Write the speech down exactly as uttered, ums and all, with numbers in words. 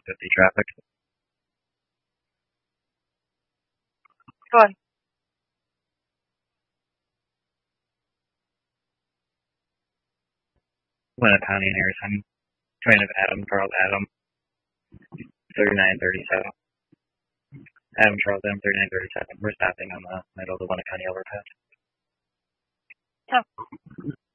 fifty traffic. Go on. Winnetonka and Harrison. Train of Adam, Charles Adam. thirty-nine thirty-seven. Adam Charles Adam, thirty-nine thirty-seven. We're stopping on the middle of the Winnetonka overpass. Oh.